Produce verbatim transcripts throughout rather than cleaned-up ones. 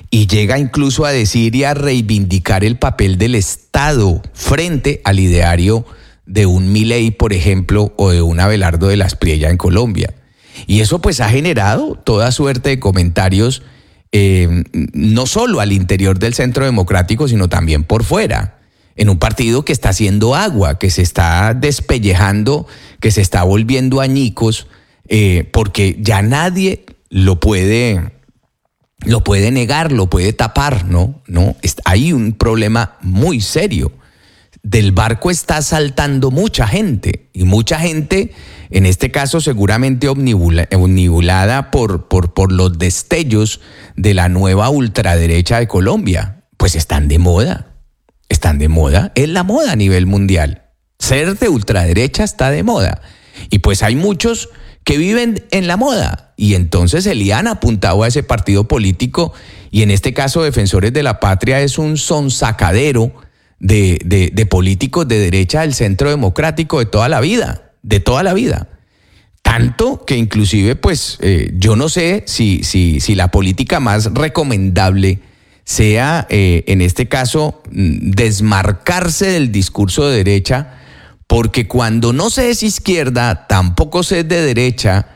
y llega incluso a decir y a reivindicar el papel del Estado frente al ideario de un Milei, por ejemplo, o de un Abelardo de la Espriella en Colombia. Y eso pues ha generado toda suerte de comentarios, eh, no solo al interior del Centro Democrático, sino también por fuera, en un partido que está haciendo agua, que se está despellejando, que se está volviendo añicos, eh, porque ya nadie lo puede, lo puede negar, lo puede tapar, ¿no? No, hay un problema muy serio. Del barco está saltando mucha gente, y mucha gente, en este caso seguramente omnibula, omnibulada por, por, por los destellos de la nueva ultraderecha de Colombia. Pues están de moda, están de moda, es la moda a nivel mundial. Ser de ultraderecha está de moda, y pues hay muchos que viven en la moda, y entonces se le han apuntado a ese partido político, y en este caso Defensores de la Patria es un sonsacadero De, de, de políticos de derecha del Centro Democrático de toda la vida, de toda la vida. Tanto que inclusive, pues, eh, yo no sé si, si, si la política más recomendable sea, eh, en este caso, desmarcarse del discurso de derecha, porque cuando no se es izquierda, tampoco se es de derecha,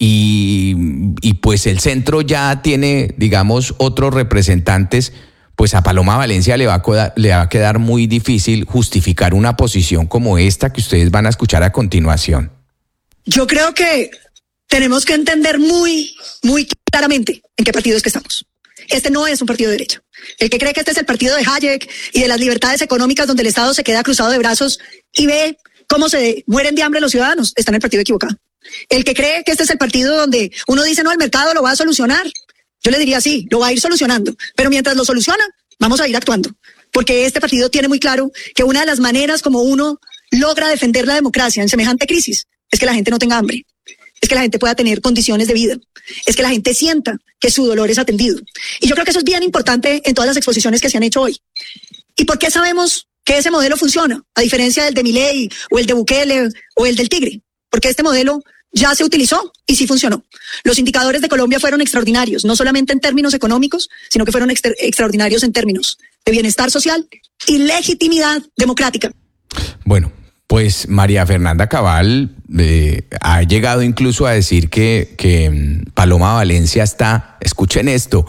y, y pues el centro ya tiene, digamos, otros representantes. Pues a Paloma Valencia le va, a, le va a quedar muy difícil justificar una posición como esta que ustedes van a escuchar a continuación. Yo creo que tenemos que entender muy, muy claramente en qué partido es que estamos. Este no es un partido de derecha. El que cree que este es el partido de Hayek y de las libertades económicas donde el Estado se queda cruzado de brazos y ve cómo se mueren de hambre los ciudadanos, está en el partido equivocado. El que cree que este es el partido donde uno dice, no, el mercado lo va a solucionar. Yo le diría, sí, lo va a ir solucionando, pero mientras lo soluciona, vamos a ir actuando. Porque este partido tiene muy claro que una de las maneras como uno logra defender la democracia en semejante crisis es que la gente no tenga hambre, es que la gente pueda tener condiciones de vida, es que la gente sienta que su dolor es atendido. Y yo creo que eso es bien importante en todas las exposiciones que se han hecho hoy. ¿Y por qué sabemos que ese modelo funciona, a diferencia del de Milei o el de Bukele o el del Tigre? Porque este modelo ya se utilizó y sí funcionó. Los indicadores de Colombia fueron extraordinarios, no solamente en términos económicos, sino que fueron extra- extraordinarios en términos de bienestar social y legitimidad democrática. Bueno, pues María Fernanda Cabal eh, ha llegado incluso a decir que, que Paloma Valencia está, escuchen esto,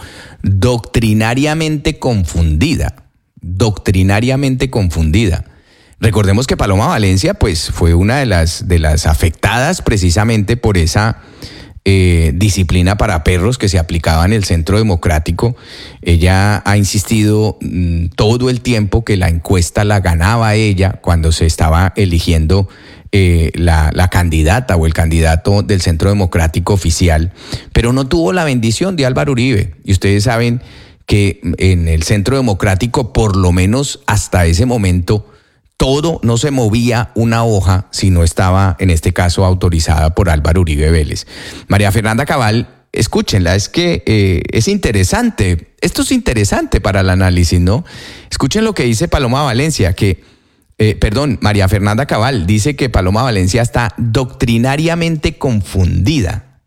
doctrinariamente confundida, doctrinariamente confundida. Recordemos que Paloma Valencia pues fue una de las, de las afectadas precisamente por esa eh, disciplina para perros que se aplicaba en el Centro Democrático. Ella ha insistido mmm, todo el tiempo que la encuesta la ganaba ella cuando se estaba eligiendo eh, la, la candidata o el candidato del Centro Democrático oficial, pero no tuvo la bendición de Álvaro Uribe. Y ustedes saben que en el Centro Democrático, por lo menos hasta ese momento, todo, no se movía una hoja si no estaba, en este caso, autorizada por Álvaro Uribe Vélez. María Fernanda Cabal, escúchenla, es que eh, es interesante, esto es interesante para el análisis, ¿no? Escuchen lo que dice Paloma Valencia, que, eh, perdón, María Fernanda Cabal dice que Paloma Valencia está doctrinariamente confundida.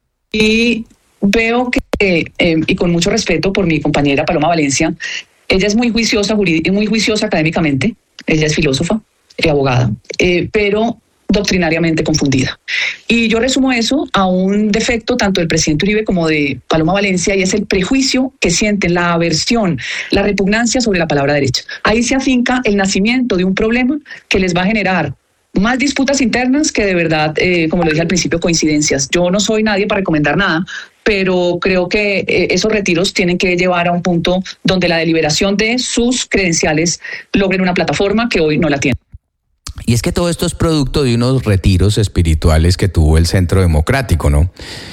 Y veo que, eh, y con mucho respeto por mi compañera Paloma Valencia, ella es muy juiciosa, jurídica, muy juiciosa académicamente. Ella es filósofa y abogada, eh, pero doctrinariamente confundida. Y yo resumo eso a un defecto tanto del presidente Uribe como de Paloma Valencia, y es el prejuicio que sienten, la aversión, la repugnancia sobre la palabra derecha. Ahí se afinca el nacimiento de un problema que les va a generar más disputas internas que de verdad, eh, como lo dije al principio, coincidencias. Yo no soy nadie para recomendar nada, pero creo que eh, esos retiros tienen que llevar a un punto donde la deliberación de sus credenciales logren una plataforma que hoy no la tiene. Y es que todo esto es producto de unos retiros espirituales que tuvo el Centro Democrático, ¿no?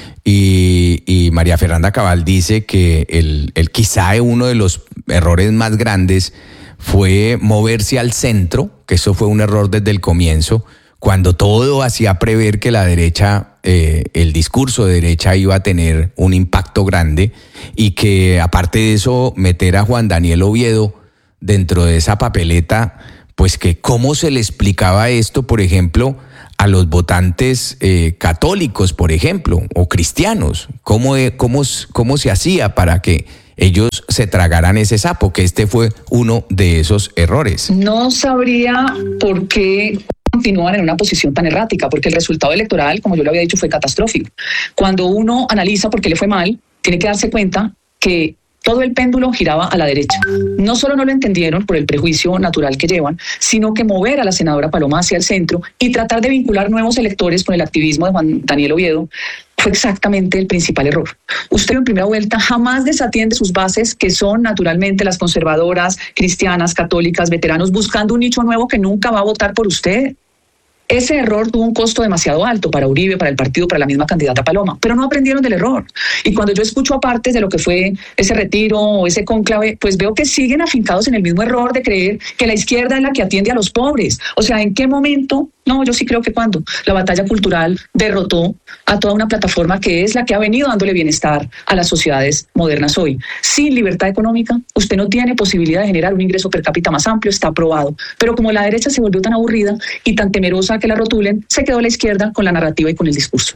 Y, y María Fernanda Cabal dice que el, el quizá uno de los errores más grandes fue moverse al centro, que eso fue un error desde el comienzo, cuando todo hacía prever que la derecha, eh, el discurso de derecha iba a tener un impacto grande, y que aparte de eso meter a Juan Daniel Oviedo dentro de esa papeleta, pues que cómo se le explicaba esto, por ejemplo, a los votantes eh, católicos, por ejemplo, o cristianos, cómo, cómo, cómo se hacía para que ellos se tragaran ese sapo, que este fue uno de esos errores. No sabría por qué continúan en una posición tan errática, porque el resultado electoral, como yo lo había dicho, fue catastrófico. Cuando uno analiza por qué le fue mal, tiene que darse cuenta que todo el péndulo giraba a la derecha. No solo no lo entendieron por el prejuicio natural que llevan, sino que mover a la senadora Paloma hacia el centro y tratar de vincular nuevos electores con el activismo de Juan Daniel Oviedo fue exactamente el principal error. Usted en primera vuelta jamás desatiende sus bases, que son naturalmente las conservadoras, cristianas, católicas, veteranos, buscando un nicho nuevo que nunca va a votar por usted. Ese error tuvo un costo demasiado alto para Uribe, para el partido, para la misma candidata Paloma, pero no aprendieron del error. Y cuando yo escucho aparte de lo que fue ese retiro o ese cónclave, pues veo que siguen afincados en el mismo error de creer que la izquierda es la que atiende a los pobres. O sea, ¿en qué momento? No, yo sí creo que cuando la batalla cultural derrotó a toda una plataforma que es la que ha venido dándole bienestar a las sociedades modernas hoy. Sin libertad económica, usted no tiene posibilidad de generar un ingreso per cápita más amplio, está aprobado. Pero como la derecha se volvió tan aburrida y tan temerosa que la rotulen, se quedó la izquierda con la narrativa y con el discurso.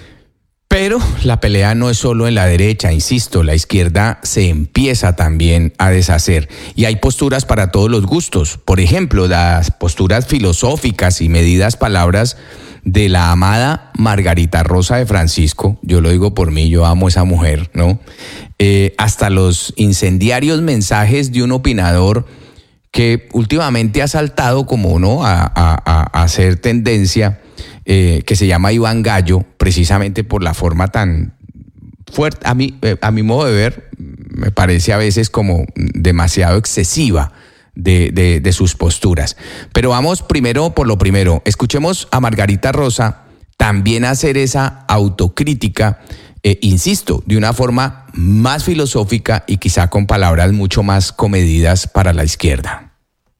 Pero la pelea no es solo en la derecha, insisto, la izquierda se empieza también a deshacer y hay posturas para todos los gustos. Por ejemplo, las posturas filosóficas y medidas palabras de la amada Margarita Rosa de Francisco, yo lo digo por mí, yo amo a esa mujer, ¿no? Eh, hasta los incendiarios mensajes de un opinador que últimamente ha saltado como no a, a, a hacer tendencia, eh, que se llama Iván Gallo, precisamente por la forma tan fuerte, a mí, eh, a mi modo de ver, me parece a veces como demasiado excesiva de, de, de sus posturas. Pero vamos primero por lo primero, escuchemos a Margarita Rosa también hacer esa autocrítica, eh, insisto, de una forma más filosófica y quizá con palabras mucho más comedidas para la izquierda.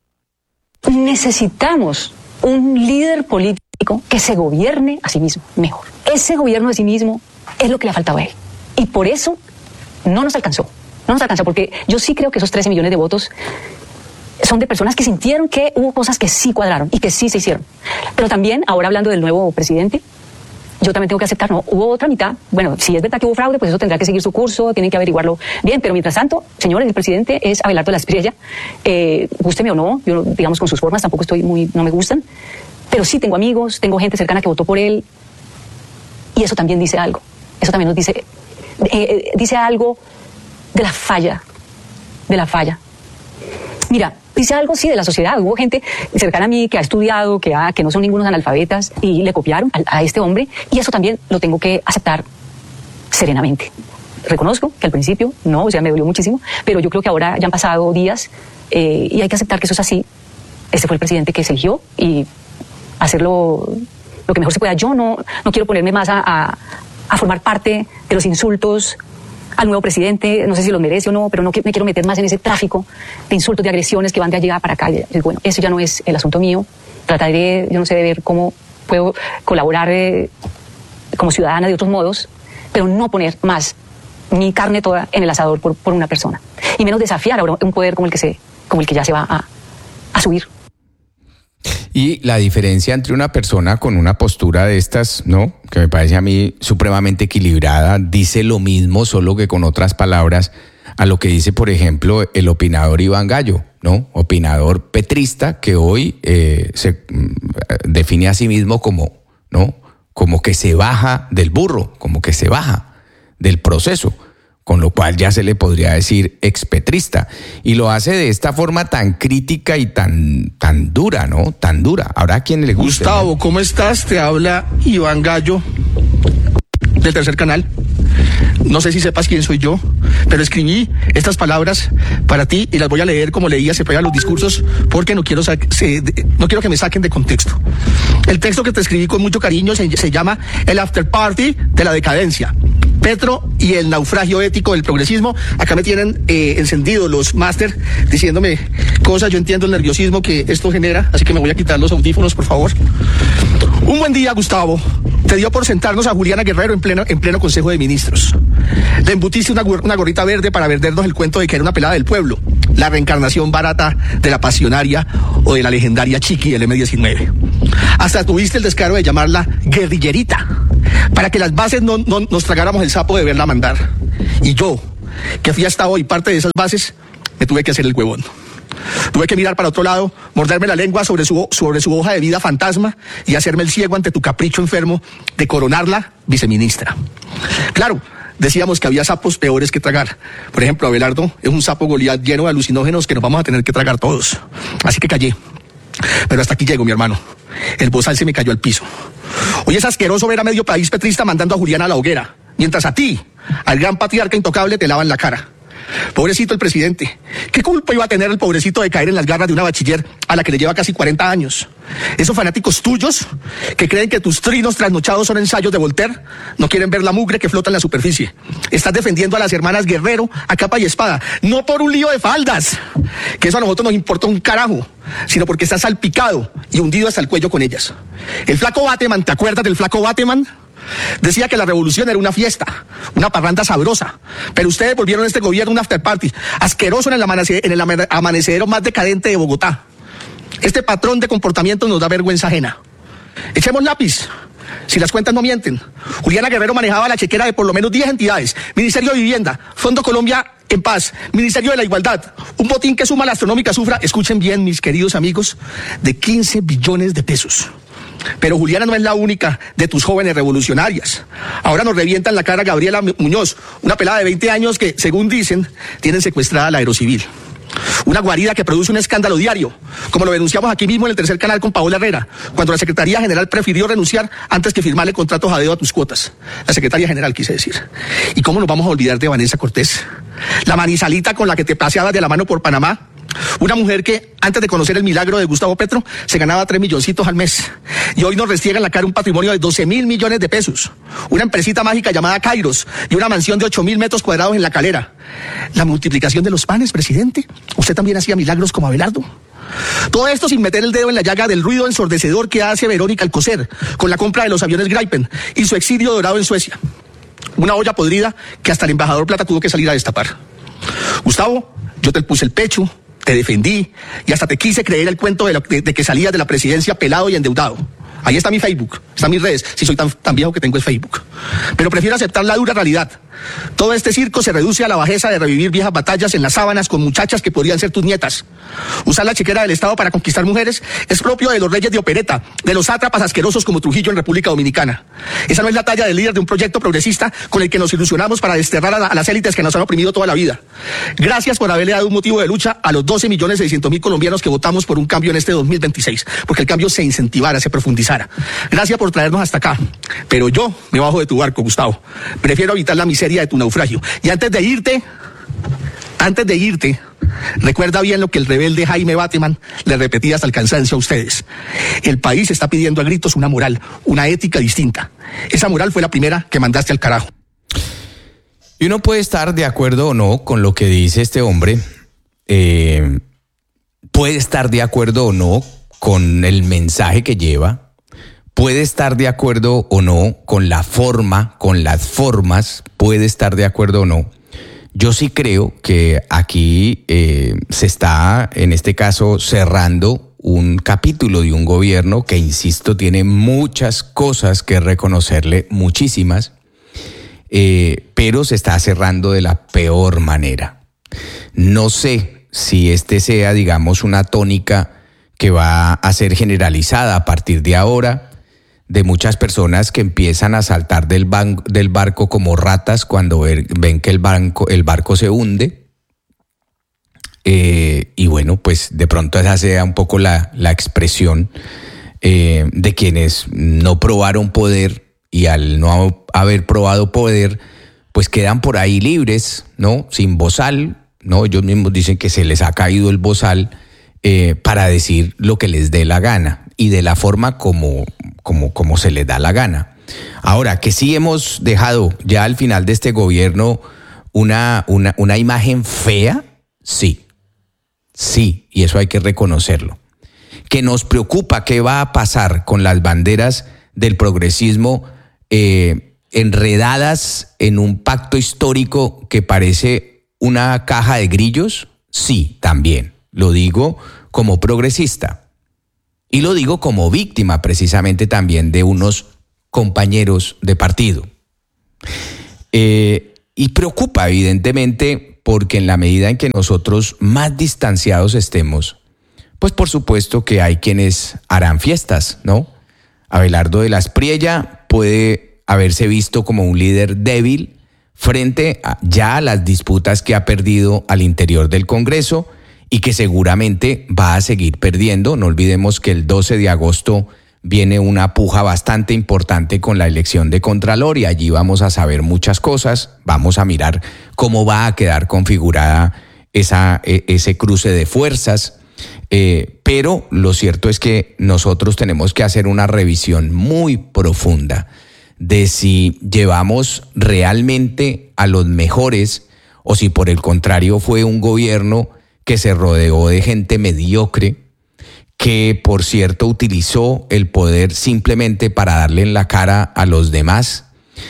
Necesitamos un líder político que se gobierne a sí mismo mejor. Ese gobierno de sí mismo es lo que le ha faltado a él. Y por eso no nos alcanzó. No nos alcanzó porque yo sí creo que esos trece millones de votos son de personas que sintieron que hubo cosas que sí cuadraron y que sí se hicieron. Pero también, ahora hablando del nuevo presidente, yo también tengo que aceptar, no, hubo otra mitad. Bueno, si es verdad que hubo fraude, pues eso tendrá que seguir su curso, tienen que averiguarlo bien, pero mientras tanto, señores, el presidente es Abelardo de la Espriella, eh, gústeme o no, yo digamos con sus formas tampoco estoy muy, no me gustan, pero sí tengo amigos, tengo gente cercana que votó por él, y eso también dice algo, eso también nos dice, eh, dice algo de la falla, de la falla. Mira, dice algo, sí, de la sociedad. Hubo gente cercana a mí que ha estudiado, que, ha, que no son ningunos analfabetas y le copiaron a, a este hombre y eso también lo tengo que aceptar serenamente. Reconozco que al principio no, o sea, me dolió muchísimo, pero yo creo que ahora ya han pasado días eh, y hay que aceptar que eso es así. Este fue el presidente que se eligió y hacerlo lo que mejor se pueda. Yo no, no quiero ponerme más a, a, a formar parte de los insultos al nuevo presidente, no sé si los merece o no, pero no me quiero meter más en ese tráfico de insultos, de agresiones que van de allá para acá. Bueno, eso ya no es el asunto mío. Trataré, yo no sé, de ver cómo puedo colaborar eh, como ciudadana de otros modos, pero no poner más mi carne toda en el asador por, por una persona. Y menos desafiar ahora un poder como el que, se, como el que ya se va a, a subir. Y la diferencia entre una persona con una postura de estas, ¿no?, que me parece a mí supremamente equilibrada, dice lo mismo, solo que con otras palabras, a lo que dice, por ejemplo, el opinador Iván Gallo, ¿no? Opinador petrista que hoy eh, se define a sí mismo como, ¿no?, como que se baja del burro, como que se baja del proceso, con lo cual ya se le podría decir expetrista. Y lo hace de esta forma tan crítica y tan, tan dura, ¿no? Tan dura. Habrá quien le guste. Gustavo, ¿cómo estás? Te habla Iván Gallo, del Tercer Canal. No sé si sepas quién soy yo, pero escribí estas palabras para ti y las voy a leer como leía se pegan los discursos porque no quiero, se, no quiero que me saquen de contexto. El texto que te escribí con mucho cariño se, se llama El After Party de la Decadencia. Petro y el naufragio ético del progresismo. Acá me tienen eh, encendido los máster diciéndome cosas. Yo entiendo el nerviosismo que esto genera, así que me voy a quitar los audífonos, por favor. Un buen día, Gustavo. Te dio por sentarnos a Juliana Guerrero en pleno, en pleno Consejo de Ministros. Le embutiste una, una gorrita verde para vendernos el cuento de que era una pelada del pueblo, la reencarnación barata de la pasionaria o de la legendaria Chiqui del eme diecinueve. Hasta tuviste el descaro de llamarla guerrillerita, para que las bases no, no nos tragáramos el sapo de verla mandar. Y yo, que fui hasta hoy parte de esas bases, me tuve que hacer el huevón. Tuve que mirar para otro lado, morderme la lengua sobre su, sobre su hoja de vida fantasma y hacerme el ciego ante tu capricho enfermo de coronarla viceministra. Claro, decíamos que había sapos peores que tragar. Por ejemplo, Abelardo es un sapo Goliat lleno de alucinógenos que nos vamos a tener que tragar todos. Así que callé. Pero hasta aquí llego, mi hermano. El bozal se me cayó al piso. Hoy es asqueroso ver a medio país petrista mandando a Juliana a la hoguera, mientras a ti, al gran patriarca intocable, te lavan la cara. Pobrecito el presidente. ¿Qué culpa iba a tener el pobrecito de caer en las garras de una bachiller a la que le lleva casi cuarenta años? Esos fanáticos tuyos que creen que tus trinos trasnochados son ensayos de Voltaire no quieren ver la mugre que flota en la superficie. Estás defendiendo a las hermanas Guerrero a capa y espada, no por un lío de faldas, que eso a nosotros nos importa un carajo, sino porque estás salpicado y hundido hasta el cuello con ellas. El flaco Bateman, ¿te acuerdas del flaco Bateman? Decía que la revolución era una fiesta, una parranda sabrosa, pero ustedes volvieron a este gobierno un after party asqueroso en el, amanece, en el amanecedero más decadente de Bogotá. Este patrón de comportamiento nos da vergüenza ajena. Echemos lápiz, si las cuentas no mienten. Juliana Guerrero manejaba la chequera de por lo menos diez entidades: Ministerio de Vivienda, Fondo Colombia en Paz, Ministerio de la Igualdad, un botín que suma la astronómica cifra, escuchen bien mis queridos amigos, de quince billones de pesos. Pero Juliana no es la única de tus jóvenes revolucionarias. Ahora nos revientan la cara Gabriela Muñoz, una pelada de veinte años que, según dicen, tienen secuestrada la Aerocivil. Una guarida que produce un escándalo diario, como lo denunciamos aquí mismo en el tercer canal con Paola Herrera, cuando la Secretaría General prefirió renunciar antes que firmarle contratos a dedo a tus cuotas. La Secretaría General, quise decir. ¿Y cómo nos vamos a olvidar de Vanessa Cortés? La manizalita con la que te paseabas de la mano por Panamá. Una mujer que, antes de conocer el milagro de Gustavo Petro, se ganaba tres milloncitos al mes. Y hoy nos restriega en la cara un patrimonio de doce mil millones de pesos. Una empresita mágica llamada Kairos y una mansión de ocho mil metros cuadrados en La Calera. La multiplicación de los panes, presidente. ¿Usted también hacía milagros como Abelardo? Todo esto sin meter el dedo en la llaga del ruido ensordecedor que hace Verónica Alcocer con la compra de los aviones Gripen y su exilio dorado en Suecia. Una olla podrida que hasta el embajador Plata tuvo que salir a destapar. Gustavo, yo te puse el pecho, te defendí y hasta te quise creer el cuento de, lo, de, de que salías de la presidencia pelado y endeudado. Ahí está mi Facebook, están mis redes, si soy tan, tan viejo que tengo el Facebook. Pero prefiero aceptar la dura realidad. Todo este circo se reduce a la bajeza de revivir viejas batallas en las sábanas con muchachas que podrían ser tus nietas. Usar la chequera del Estado para conquistar mujeres es propio de los reyes de opereta, de los sátrapas asquerosos como Trujillo en República Dominicana. Esa no es la talla del líder de un proyecto progresista con el que nos ilusionamos para desterrar a, la, a las élites que nos han oprimido toda la vida. Gracias por haberle dado un motivo de lucha a los doce millones seiscientos mil colombianos que votamos por un cambio en este dos mil veintiséis, porque el cambio se incentivara, se profundizara. Gracias por traernos hasta acá, pero yo me bajo de tu barco, Gustavo. Prefiero evitar la miseria de tu naufragio. Y antes de irte, antes de irte, recuerda bien lo que el rebelde Jaime Bateman le repetía hasta el cansancio a ustedes. El país está pidiendo a gritos una moral, una ética distinta. Esa moral fue la primera que mandaste al carajo. Y uno puede estar de acuerdo o no con lo que dice este hombre, eh, puede estar de acuerdo o no con el mensaje que lleva, puede estar de acuerdo o no con la forma, con las formas, puede estar de acuerdo o no. Yo sí creo que aquí eh, se está, en este caso, cerrando un capítulo de un gobierno que, insisto, tiene muchas cosas que reconocerle, muchísimas, eh, pero se está cerrando de la peor manera. No sé si este sea, digamos, una tónica que va a ser generalizada a partir de ahora, de muchas personas que empiezan a saltar del, ban- del barco como ratas cuando ver, ven que el, banco, el barco se hunde. Eh, y bueno, pues de pronto esa sea un poco la, la expresión eh, de quienes no probaron poder y al no haber probado poder, pues quedan por ahí libres, ¿no? Sin bozal, ¿no? Ellos mismos dicen que se les ha caído el bozal eh, para decir lo que les dé la gana y de la forma como... Como, como se les da la gana. Ahora, que sí hemos dejado ya al final de este gobierno una, una, una imagen fea, sí, sí, y eso hay que reconocerlo. Que nos preocupa qué va a pasar con las banderas del progresismo eh, enredadas en un pacto histórico que parece una caja de grillos, sí, también, lo digo como progresista. Y lo digo como víctima precisamente también de unos compañeros de partido. Eh, y preocupa evidentemente porque en la medida en que nosotros más distanciados estemos, pues por supuesto que hay quienes harán fiestas, ¿no? Abelardo de la Espriella puede haberse visto como un líder débil frente a, ya a las disputas que ha perdido al interior del Congreso y que seguramente va a seguir perdiendo. No olvidemos que el doce de agosto viene una puja bastante importante con la elección de Contralor y allí vamos a saber muchas cosas. Vamos a mirar cómo va a quedar configurada esa, ese cruce de fuerzas. Eh, pero lo cierto es que nosotros tenemos que hacer una revisión muy profunda de si llevamos realmente a los mejores o si por el contrario fue un gobierno que se rodeó de gente mediocre, que por cierto utilizó el poder simplemente para darle en la cara a los demás,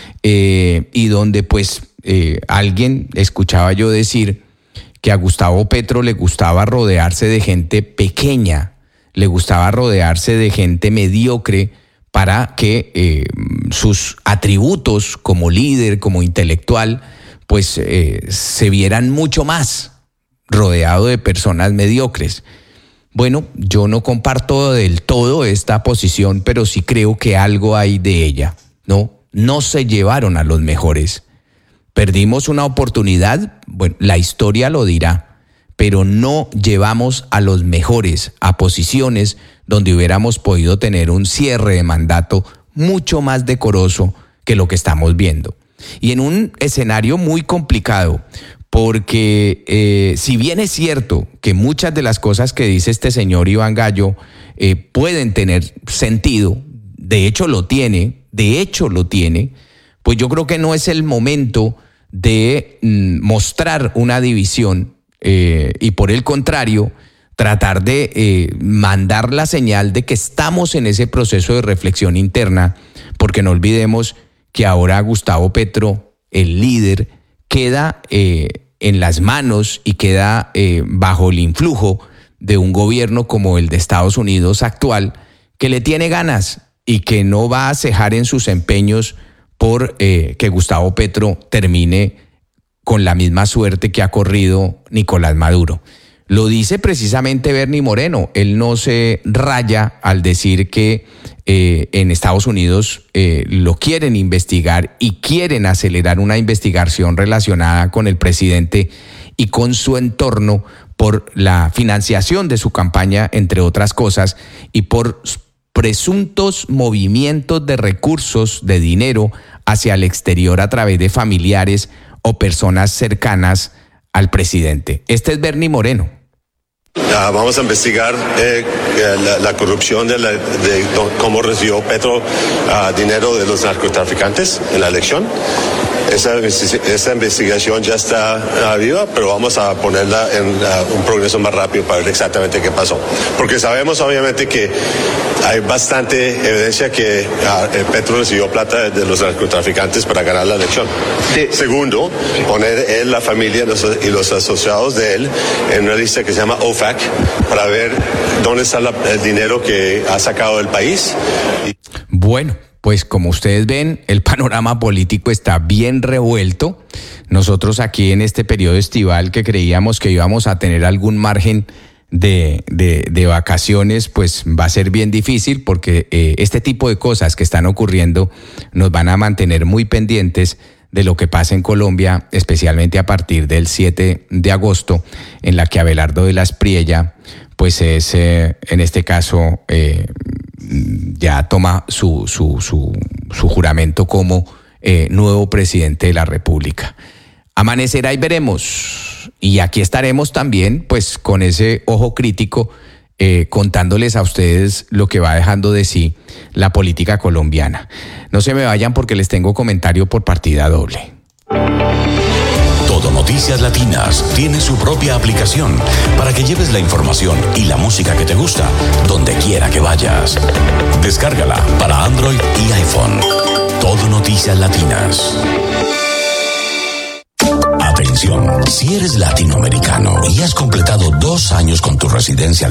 eh, y donde pues eh, alguien, escuchaba yo decir que a Gustavo Petro le gustaba rodearse de gente pequeña, le gustaba rodearse de gente mediocre para que eh, sus atributos como líder, como intelectual, pues eh, se vieran mucho más rodeado de personas mediocres. Bueno, yo no comparto del todo esta posición, pero sí creo que algo hay de ella, ¿no? No se llevaron a los mejores. Perdimos una oportunidad, bueno, la historia lo dirá, pero no llevamos a los mejores a posiciones donde hubiéramos podido tener un cierre de mandato mucho más decoroso que lo que estamos viendo. Y en un escenario muy complicado, porque eh, si bien es cierto que muchas de las cosas que dice este señor Iván Gallo eh, pueden tener sentido, de hecho lo tiene, de hecho lo tiene, pues yo creo que no es el momento de mm, mostrar una división eh, y por el contrario, tratar de eh, mandar la señal de que estamos en ese proceso de reflexión interna, porque no olvidemos que ahora Gustavo Petro, el líder, queda eh, en las manos y queda eh, bajo el influjo de un gobierno como el de Estados Unidos actual, que le tiene ganas y que no va a cejar en sus empeños por eh, que Gustavo Petro termine con la misma suerte que ha corrido Nicolás Maduro. Lo dice precisamente Bernie Moreno. Él no se raya al decir que eh, en Estados Unidos eh, lo quieren investigar y quieren acelerar una investigación relacionada con el presidente y con su entorno por la financiación de su campaña, entre otras cosas, y por presuntos movimientos de recursos, de dinero, hacia el exterior a través de familiares o personas cercanas al presidente. Este es Bernie Moreno. Uh, vamos a investigar eh, la, la corrupción de, la, de cómo recibió Petro uh, dinero de los narcotraficantes en la elección. Esa, esa investigación ya está uh, viva, pero vamos a ponerla en uh, un progreso más rápido para ver exactamente qué pasó. Porque sabemos obviamente que hay bastante evidencia que uh, Petro recibió plata de los narcotraficantes para ganar la elección. Sí. Segundo, poner él, la familia los, y los asociados de él en una lista que se llama O F A C para ver dónde está la, el dinero que ha sacado del país. Bueno, pues como ustedes ven, el panorama político está bien revuelto. Nosotros aquí en este periodo estival que creíamos que íbamos a tener algún margen de, de, de vacaciones, pues va a ser bien difícil porque eh, este tipo de cosas que están ocurriendo nos van a mantener muy pendientes de lo que pasa en Colombia, especialmente a partir del siete de agosto, en la que Abelardo de la Espriella, pues es, eh, en este caso, eh, ya toma su, su, su, su juramento como eh, nuevo presidente de la República. Amanecerá y veremos. Y aquí estaremos también, pues, con ese ojo crítico, eh, contándoles a ustedes lo que va dejando de sí la política colombiana. No se me vayan porque les tengo comentario por partida doble. Todo Noticias Latinas tiene su propia aplicación para que lleves la información y la música que te gusta donde quiera que vayas. Descárgala para Android y iPhone. Todo Noticias Latinas. Atención, si eres latinoamericano y has completado dos años con tu residencia